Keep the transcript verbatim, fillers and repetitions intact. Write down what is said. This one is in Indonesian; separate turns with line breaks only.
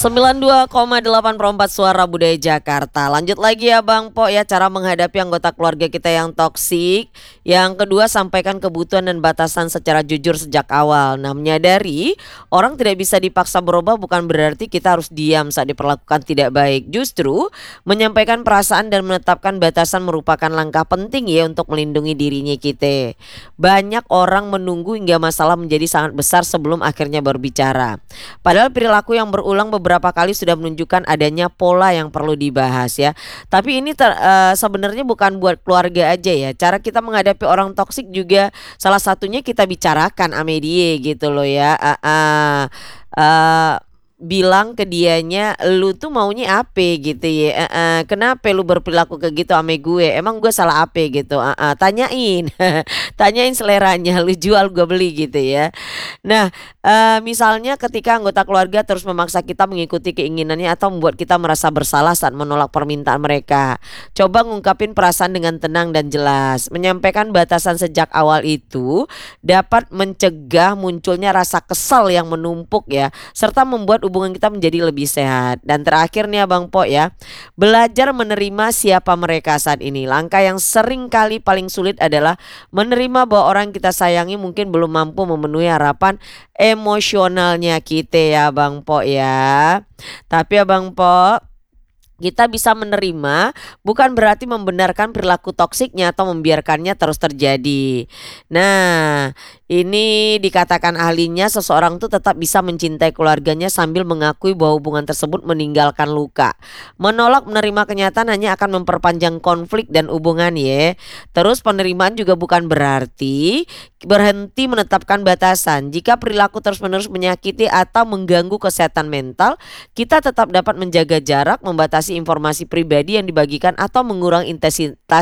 sembilan puluh dua koma delapan Perempat Suara Budaya Jakarta. Lanjut lagi ya Bang Po ya, cara menghadapi anggota keluarga kita yang toksik. Yang kedua, sampaikan kebutuhan dan batasan secara jujur sejak awal. Nah, menyadari orang tidak bisa dipaksa berubah bukan berarti kita harus diam saat diperlakukan tidak baik. Justru menyampaikan perasaan dan menetapkan batasan merupakan langkah penting ya untuk melindungi dirinya kita. Banyak orang menunggu hingga masalah menjadi sangat besar sebelum akhirnya berbicara. Padahal perilaku yang berulang beberapa kali sudah menunjukkan adanya pola yang perlu dibahas ya. Tapi ini ter, eh, sebenarnya bukan buat keluarga aja ya. Cara kita menghadapi orang toksik juga salah satunya kita bicarakan ame die gitu loh ya. Ah, ah. Eh, bilang ke dianya, lu tuh maunya ape gitu ya. Eh, eh, kenapa lu berperilaku kayak gitu ame gue? Emang gue salah ape gitu? Ah, ah. Tanyain, tanyain seleranya. Lu jual gue beli gitu ya. Nah, eee, misalnya ketika anggota keluarga terus memaksa kita mengikuti keinginannya atau membuat kita merasa bersalah saat menolak permintaan mereka. Coba ngungkapin perasaan dengan tenang dan jelas. Menyampaikan batasan sejak awal itu dapat mencegah munculnya rasa kesal yang menumpuk ya, serta membuat hubungan kita menjadi lebih sehat. Dan terakhir nih Abang Po ya, belajar menerima siapa mereka saat ini. Langkah yang sering kali paling sulit adalah menerima bahwa orang kita sayangi mungkin belum mampu memenuhi harapan emosionalnya kita ya Bang Po ya. Tapi ya Bang Po, kita bisa menerima bukan berarti membenarkan perilaku toksiknya atau membiarkannya terus terjadi. Nah, ini dikatakan ahlinya seseorang tuh tetap bisa mencintai keluarganya sambil mengakui bahwa hubungan tersebut meninggalkan luka. Menolak menerima kenyataan hanya akan memperpanjang konflik dan hubungan ya. Terus penerimaan juga bukan berarti berhenti menetapkan batasan. Jika perilaku terus-menerus menyakiti atau mengganggu kesehatan mental, kita tetap dapat menjaga jarak, membatasi informasi pribadi yang dibagikan atau mengurangi intensitas